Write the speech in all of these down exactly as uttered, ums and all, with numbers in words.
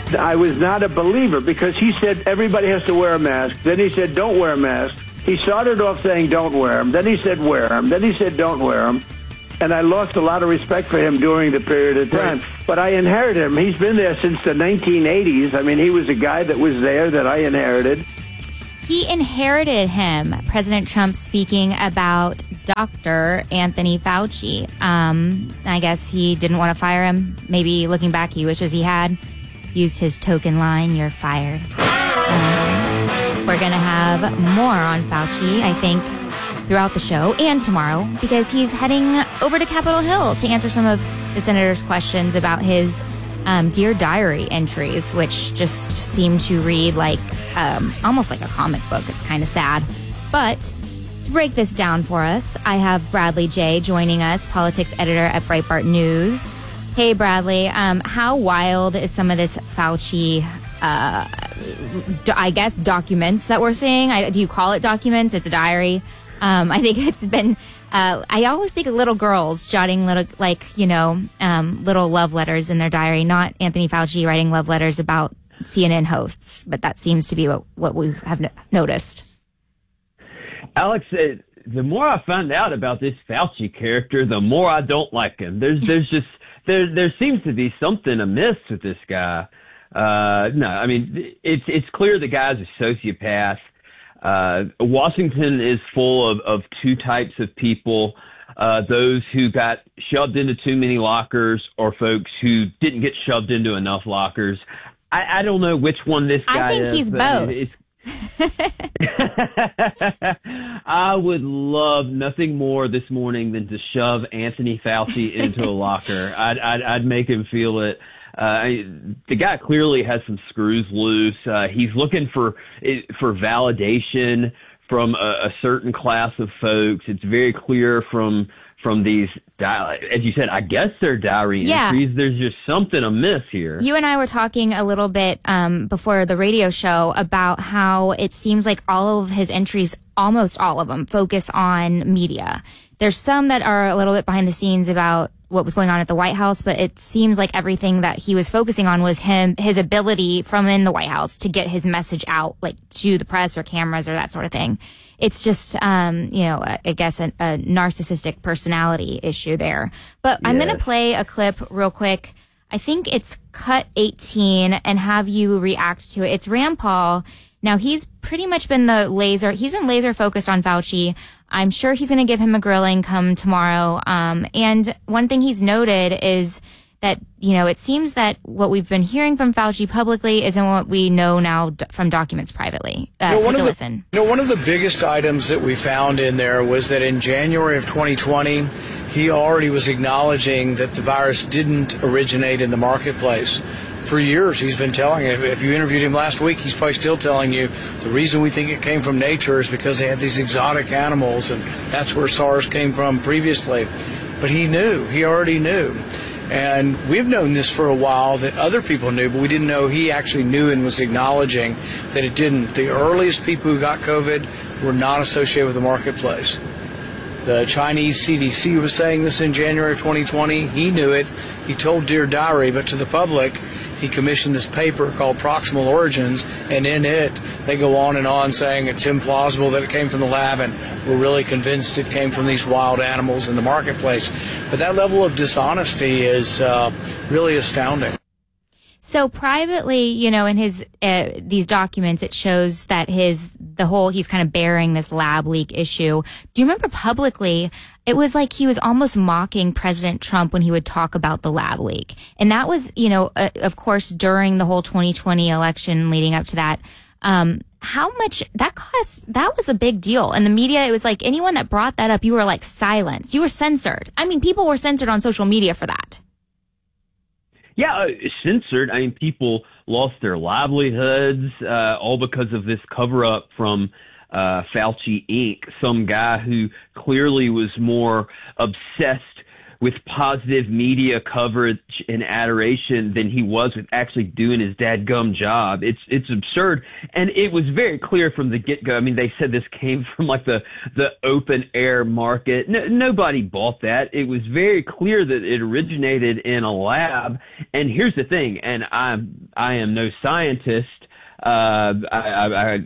I was not a believer because he said everybody has to wear a mask. Then he said don't wear a mask. He started off saying don't wear them. Then he said wear them. Then he said don't wear them. And I lost a lot of respect for him during the period of time. Right. But I inherited him. He's been there since the nineteen eighties. I mean, he was a guy that was there that I inherited. He inherited him, President Trump speaking about Doctor Anthony Fauci. Um, I guess he didn't want to fire him. Maybe looking back, he wishes he had used his token line, "You're fired." Um, we're going to have more on Fauci, I think, throughout the show and tomorrow, because he's heading over to Capitol Hill to answer some of the senator's questions about his um, Dear Diary entries, which just seem to read like um, almost like a comic book. It's kind of sad. But to break this down for us, I have Bradley Jay joining us, politics editor at Breitbart News. Hey, Bradley, um, how wild is some of this Fauci, uh, do, I guess, documents that we're seeing? I, do you call it documents? It's a diary. Um, I think it's been, uh, I always think of little girls jotting little, like, you know, um, little love letters in their diary, not Anthony Fauci writing love letters about C N N hosts, but that seems to be what, what we have no- noticed. Alex, uh, the more I find out about this Fauci character, the more I don't like him. There's, there's just, there, there seems to be something amiss with this guy. Uh, no, I mean, it's, it's clear the guy's a sociopath. Uh, Washington is full of, of two types of people, uh, those who got shoved into too many lockers or folks who didn't get shoved into enough lockers. I, I don't know which one this guy is. I think he's both. It's, I would love nothing more this morning than to shove Anthony Fauci into a locker. I'd, I'd, I'd make him feel it. Uh, the guy clearly has some screws loose. Uh, he's looking for, for validation from a, a certain class of folks. It's very clear from, from these, di- as you said, I guess they're diary yeah. entries. There's just something amiss here. You and I were talking a little bit, um, before the radio show about how it seems like all of his entries, almost all of them, focus on media. There's some that are a little bit behind the scenes about what was going on at the White House, but it seems like everything that he was focusing on was him, his ability from in the White House to get his message out, like to the press or cameras or that sort of thing. It's just, um, you know, I guess a, a narcissistic personality issue there. But yes. I'm going to play a clip real quick. I think it's cut eighteen and have you react to it. It's Rand Paul. Now he's pretty much been the laser, he's been laser focused on Fauci. I'm sure he's going to give him a grilling come tomorrow. Um, and one thing he's noted is that, you know, it seems that what we've been hearing from Fauci publicly isn't what we know now d- from documents privately. Uh, you know, take a the, listen. You know, one of the biggest items that we found in there was that in January of twenty twenty, he already was acknowledging that the virus didn't originate in the marketplace. For years, he's been telling it. If you interviewed him last week, he's probably still telling you the reason we think it came from nature is because they had these exotic animals, and that's where SARS came from previously. But he knew. He already knew. And we've known this for a while, that other people knew, but we didn't know he actually knew and was acknowledging that it didn't. The earliest people who got COVID were not associated with the marketplace. The Chinese C D C was saying this in January of twenty twenty. He knew it. He told Dear Diary, but to the public, he commissioned this paper called Proximal Origins, and in it, they go on and on saying it's implausible that it came from the lab, and we're really convinced it came from these wild animals in the marketplace. But that level of dishonesty is uh, really astounding. So privately, you know, in his uh, these documents, it shows that his the whole he's kind of bearing this lab leak issue. Do you remember publicly? It was like he was almost mocking President Trump when he would talk about the lab leak, and that was, you know, uh, of course, during the whole twenty twenty election leading up to that. Um, how much that cost? That was a big deal. And the media, it was like anyone that brought that up, you were like silenced. You were censored. I mean, people were censored on social media for that. Yeah, uh, censored. I mean, people lost their livelihoods, uh, all because of this cover-up from uh, Fauci Incorporated, some guy who clearly was more obsessed with positive media coverage and adoration than he was with actually doing his dadgum job. It's it's absurd. And it was very clear from the get-go. I mean, they said this came from like the, the open air market. No, nobody bought that. It was very clear that it originated in a lab. And here's the thing, and I'm, I am no scientist. Uh, I,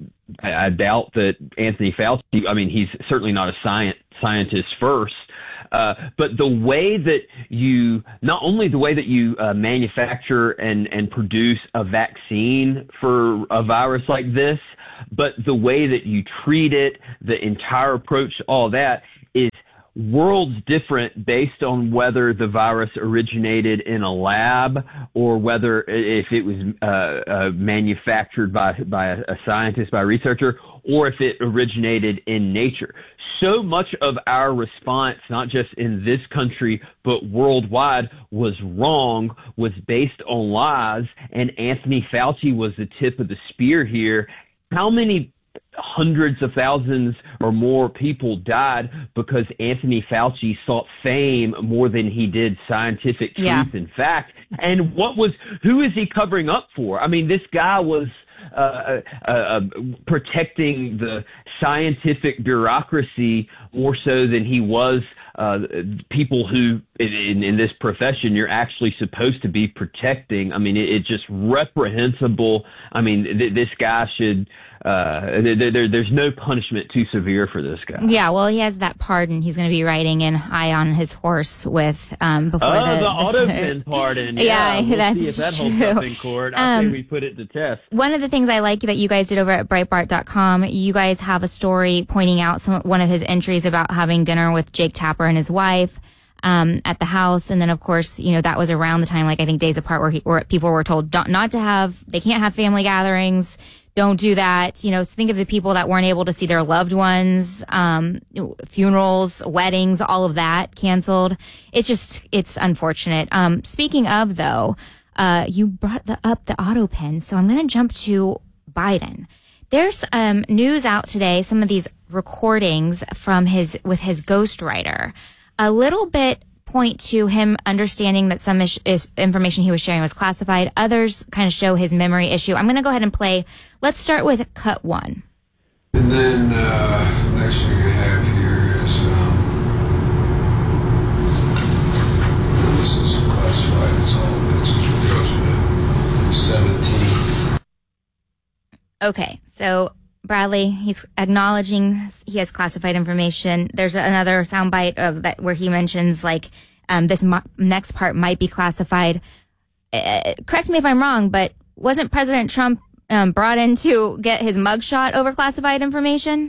I, I doubt that Anthony Fauci, I mean, he's certainly not a science, scientist first. Uh, but the way that you, not only the way that you uh, manufacture and, and produce a vaccine for a virus like this, but the way that you treat it, the entire approach to all that is worlds different based on whether the virus originated in a lab or whether if it was uh, uh, manufactured by by a scientist, by a researcher, or if it originated in nature. So much of our response, not just in this country, but worldwide, was wrong, was based on lies, and Anthony Fauci was the tip of the spear here. How many hundreds of thousands or more people died because Anthony Fauci sought fame more than he did scientific truth yeah. and fact? And what was, who is he covering up for? I mean, this guy was uh, uh, uh, protecting the scientific bureaucracy more so than he was uh, people who in, in this profession you're actually supposed to be protecting. I mean, it, it's just reprehensible. I mean, th- this guy should, uh, there, there, there's no punishment too severe for this guy. Yeah, well, he has that pardon. He's going to be riding in high on his horse with, um, before oh, the, the, the auto pen pardon. Yeah, yeah we'll that's see if that true. holds up in court. I um, think we put it to test. One of the things I like that you guys did over at Breitbart dot com, you guys have a story pointing out some, one of his entries about having dinner with Jake Tapper and his wife, um, at the house. And then, of course, you know, that was around the time, like, I think days apart where, he, where people were told don't, not to have, they can't have family gatherings. Don't do that. You know, so think of the people that weren't able to see their loved ones, um, funerals, weddings, all of that canceled. It's just, it's unfortunate. Um, speaking of, though, uh, you brought the, up the auto pen. So I'm going to jump to Biden. There's, um, news out today, some of these recordings from his, with his ghostwriter. A little bit point to him understanding that some ish- is information he was sharing was classified. Others kind of show his memory issue. I'm going to go ahead and play. Let's start with cut one. And then uh, next thing I have here is um, this is classified. It's all it's it goes to the seventeenth. Okay, so Bradley, he's acknowledging he has classified information. There's another soundbite of that where he mentions like um, this mo- next part might be classified. Uh, correct me if I'm wrong, but wasn't President Trump um, brought in to get his mugshot over classified information?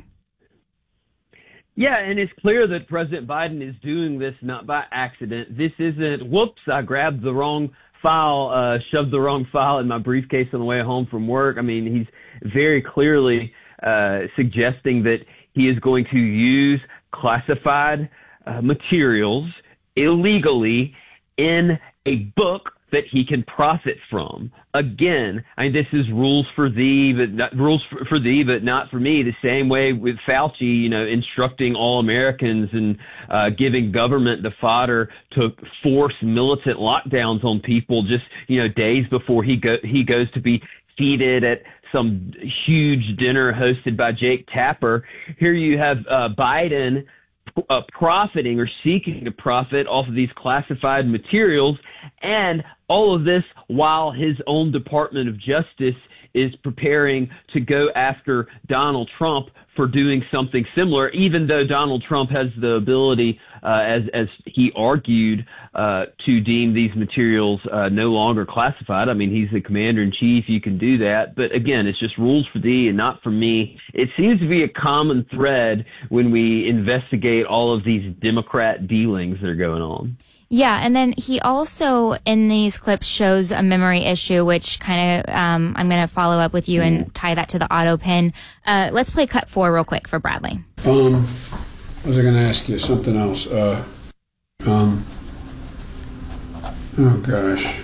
Yeah, and it's clear that President Biden is doing this not by accident. This isn't, whoops, I grabbed the wrong file, uh, shoved the wrong file in my briefcase on the way home from work. I mean, he's very clearly uh, suggesting that he is going to use classified uh, materials illegally in a book that he can profit from. Again, I mean, this is rules for thee, but not rules for, for thee, but not for me. The same way with Fauci, you know, instructing all Americans and uh, giving government the fodder to force militant lockdowns on people just, you know, days before he go he goes to be seated at some huge dinner hosted by Jake Tapper. Here you have uh, Biden uh, profiting or seeking to profit off of these classified materials, and all of this while his own Department of Justice is preparing to go after Donald Trump for doing something similar, even though Donald Trump has the ability, uh, as as he argued, uh, to deem these materials uh, no longer classified. I mean, he's the commander-in-chief. You can do that. But again, it's just rules for thee and not for me. It seems to be a common thread when we investigate all of these Democrat dealings that are going on. Yeah, and then he also, in these clips, shows a memory issue, which kind of, um, I'm going to follow up with you and tie that to the auto pin. Uh, let's play cut four real quick for Bradley. Um, what was I going to ask you? Something else. Uh, um, oh, gosh.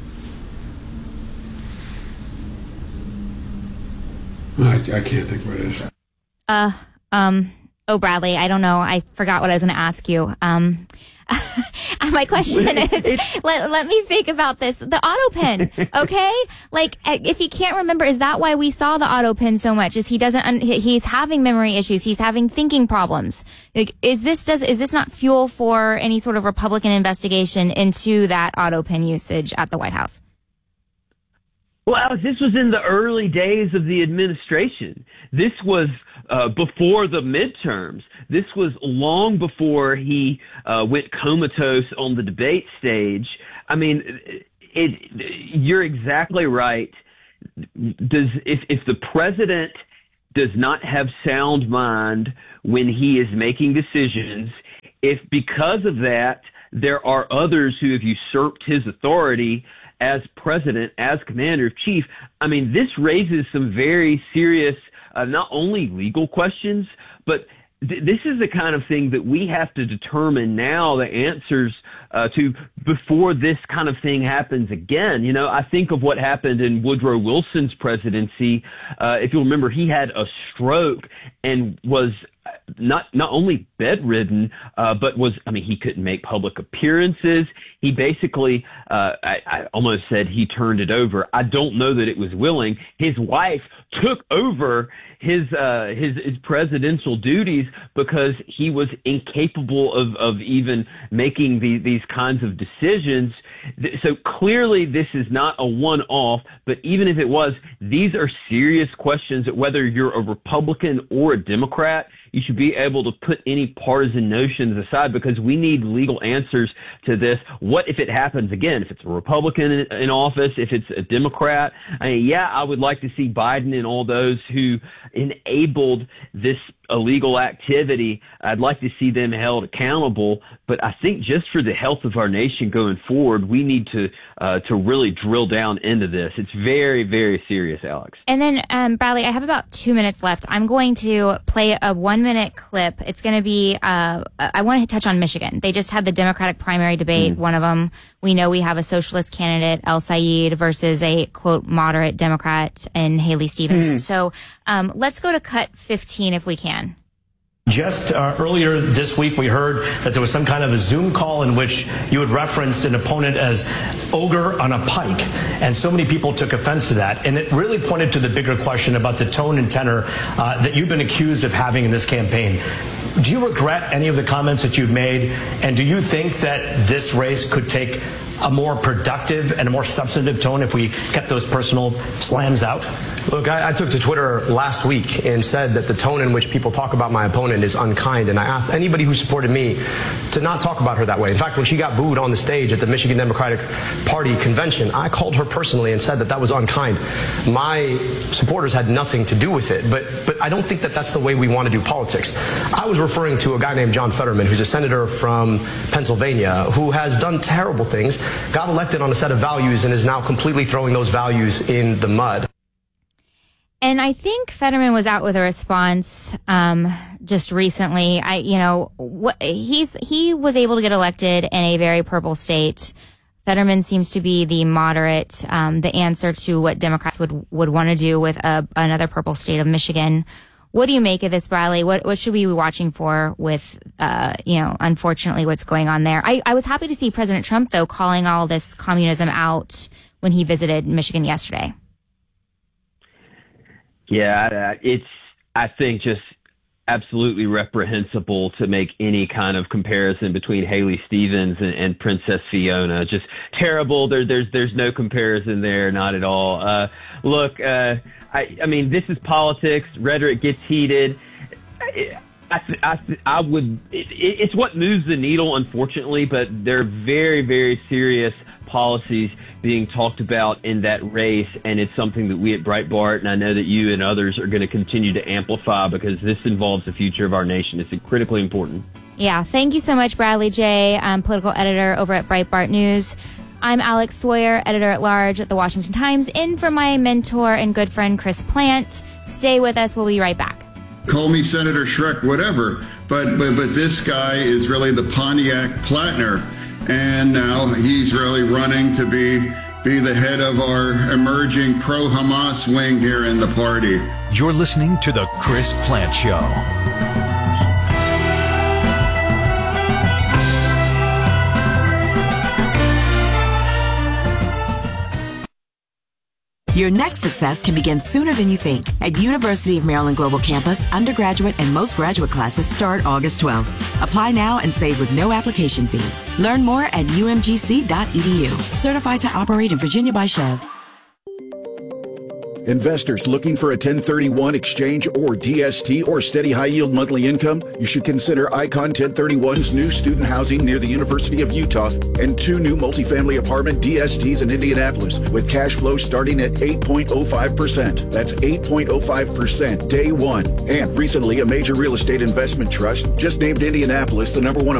I, I can't think what it is. Uh, um, oh, Bradley, I don't know. I forgot what I was going to ask you. Um, My question is, let, let me think about this. The auto pen, okay? Like, if he can't remember, is that why we saw the auto pen so much? Is he doesn't, he's having memory issues. He's having thinking problems. Like, is this, does, is this not fuel for any sort of Republican investigation into that auto pen usage at the White House? Well, Alex, this was in the early days of the administration. This was uh, before the midterms. This was long before he uh, went comatose on the debate stage. I mean, it, it, you're exactly right. Does if, if the president does not have sound mind when he is making decisions, if because of that there are others who have usurped his authority as president, as commander-in-chief, I mean, this raises some very serious, uh, not only legal questions, but th- this is the kind of thing that we have to determine now the answers uh, to before this kind of thing happens again. You know, I think of what happened in Woodrow Wilson's presidency. Uh, if you'll remember, he had a stroke and was not not only bedridden, uh, but was, I mean, he couldn't make public appearances. He basically, uh, I, I almost said he turned it over. I don't know that it was willing. His wife took over his, uh, his, his presidential duties because he was incapable of, of even making the, these kinds of decisions. So clearly this is not a one-off, but even if it was, these are serious questions that whether you're a Republican or a Democrat, you should be able to put any partisan notions aside because we need legal answers to this. What if it happens again? If it's a Republican in, in office, if it's a Democrat? I mean, yeah, I would like to see Biden and all those who enabled this illegal activity. I'd like to see them held accountable. But I think just for the health of our nation going forward, we need to uh, to really drill down into this. It's very, very serious, Alex. And then, um, Bradley, I have about two minutes left. I'm going to play a one-minute clip. It's going to be, uh, I want to touch on Michigan. They just had the Democratic primary debate, mm. one of them. We know we have a socialist candidate, El Sayed, versus a, quote, moderate Democrat in Haley Stevens. Mm. So um, let's go to cut fifteen if we can. Just uh, earlier this week, we heard that there was some kind of a Zoom call in which you had referenced an opponent as ogre on a pike. And so many people took offense to that. And it really pointed to the bigger question about the tone and tenor uh, that you've been accused of having in this campaign. Do you regret any of the comments that you've made? And do you think that this race could take a more productive and a more substantive tone if we kept those personal slams out? Look, I, I took to Twitter last week and said that the tone in which people talk about my opponent is unkind, and I asked anybody who supported me to not talk about her that way. In fact, when she got booed on the stage at the Michigan Democratic Party convention, I called her personally and said that that was unkind. My supporters had nothing to do with it, but but I don't think that that's the way we want to do politics. I was referring to a guy named John Fetterman, who's a senator from Pennsylvania, who has done terrible things, got elected on a set of values, and is now completely throwing those values in the mud. And I think Fetterman was out with a response um, just recently. I, you know, what, he's he was able to get elected in a very purple state. Fetterman seems to be the moderate, um, the answer to what Democrats would would want to do with a, another purple state of Michigan. What do you make of this, Bradley? What what should we be watching for with, uh, you know, unfortunately what's going on there? I, I was happy to see President Trump, though, calling all this communism out when he visited Michigan yesterday. Yeah, it's, I think, just absolutely reprehensible to make any kind of comparison between Haley Stevens and, and Princess Fiona. Just terrible. There, there's there's no comparison there, not at all. Uh, look, uh, I, I mean, this is politics. Rhetoric gets heated. I, I, I, I would. It, it's what moves the needle, unfortunately. But there are very, very serious policies being talked about in that race, and it's something that we at Breitbart, and I know that you and others are going to continue to amplify because this involves the future of our nation. It's critically important. Yeah, thank you so much, Bradley Jay, um, political editor over at Breitbart News. I'm Alex Sawyer, editor-at-large at The Washington Times, in for my mentor and good friend Chris Plant. Stay with us. We'll be right back. Call me Senator Shrek, whatever, but but, but this guy is really the Pontiac Platner. And now he's really running to be be the head of our emerging pro-Hamas wing here in the party. You're listening to The Chris Plant Show. Your next success can begin sooner than you think. At University of Maryland Global Campus, undergraduate and most graduate classes start August twelfth. Apply now and save with no application fee. Learn more at u m g c dot e d u. Certified to operate in Virginia by Chev. Investors looking for a ten thirty-one exchange or D S T or steady high-yield monthly income? You should consider Icon ten thirty-one's new student housing near the University of Utah and two new multifamily apartment D S Ts in Indianapolis with cash flow starting at eight point oh five percent. That's eight point oh five percent day one. And recently, a major real estate investment trust just named Indianapolis the number one